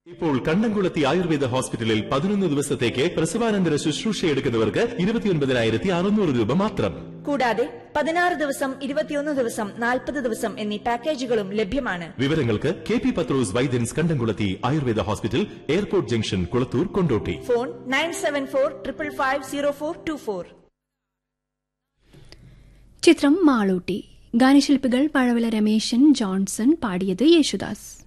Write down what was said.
ഇപ്പോൾ കണ്ടംകുളത്തി ആയുർവേദ ഹോസ്പിറ്റലിൽ 11 ദിവസത്തേക്ക് പ്രസവാനന്തര ശുശ്രൂഷ എടുക്കുന്നവർക്ക് 29,600 രൂപ മാത്രം. കൂടാതെ 16 ദിവസം, 21 ദിവസം, 40 ദിവസം എന്നീ പാക്കേജുകളും ലഭ്യമാണ്. വിവരങ്ങൾക്ക് കെ പി പത്രോസ് വൈദ്യൻസ് കണ്ടംകുളത്തി Ayurveda hospital, airport junction, Kulathur, Kondotty. Phone 9745550424. ചിത്രം മാളൂട്ടി. ഗാനശില്പികൾ പഴവല രമേശൻ, ജോൺസൺ. പാടിയത് യേശുദാസ്.